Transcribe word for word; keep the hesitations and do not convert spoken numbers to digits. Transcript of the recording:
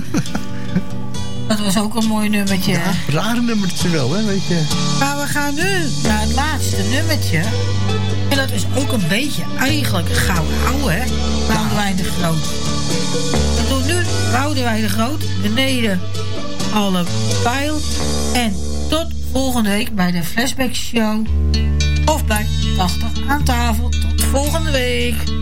Dat was ook een mooi nummertje. Ja, raar nummertje wel, hè, weet je. Maar we gaan nu naar het laatste nummertje. En dat is ook een beetje eigenlijk een gouden ouwe, hè. Boudewijn de Groot. We doen nu Boudewijn de Groot. Beneden alle pijl. En tot volgende week bij de Flashback Show. Of bij tachtig aan tafel. Tot volgende week.